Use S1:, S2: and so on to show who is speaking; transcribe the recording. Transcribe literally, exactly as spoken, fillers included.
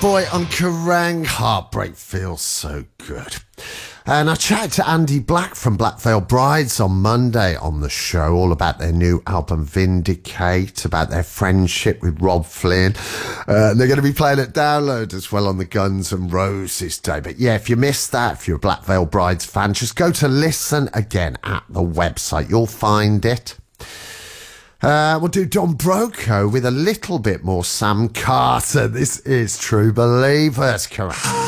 S1: Boy on Kerrang! Heartbreak feels so good. And I chatted to Andy Black from Black Veil Brides on Monday on the show, all about their new album Vindicate, about their friendship with Rob Flynn. Uh, and they're going to be playing at Download as well on the Guns N' Roses Day. But yeah, if you missed that, if you're a Black Veil Brides fan, just go to listen again at the website. You'll find it. Uh, we'll do Don Broco with a little bit more Sam Carter. This is True Believers. Correct.